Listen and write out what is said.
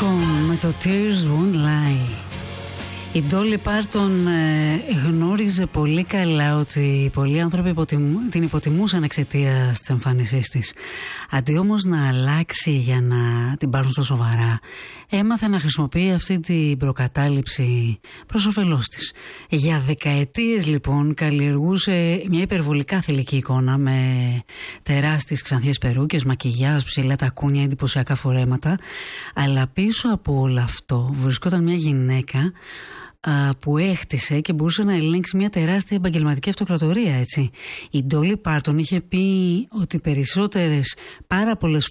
Malcolm με το Tears Won't Lie. Η Dolly Parton γνώριζε πολύ καλά ότι πολλοί άνθρωποι την υποτιμούσαν εξαιτίας της εμφάνισής της. Αντί όμως να αλλάξει για να την πάρουν στα σοβαρά, έμαθε να χρησιμοποιεί αυτή την προκατάληψη προς όφελός της. Για δεκαετίες λοιπόν καλλιεργούσε μια υπερβολικά θηλυκή εικόνα με τεράστιες ξανθιές περούκες, μακιγιάζ, ψηλά τακούνια, εντυπωσιακά φορέματα, αλλά πίσω από όλο αυτό βρισκόταν μια γυναίκα που έχτισε και μπορούσε να ελέγξει μια τεράστια επαγγελματική αυτοκρατορία, έτσι. Η Dolly Parton είχε πει ότι πάρα πολλές